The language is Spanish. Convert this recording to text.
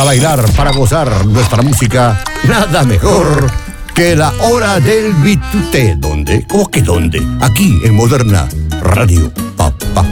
bailar, para gozar nuestra música, nada mejor que la hora del bitute. ¿Dónde? ¿Cómo que dónde? Aquí en Moderna Radio.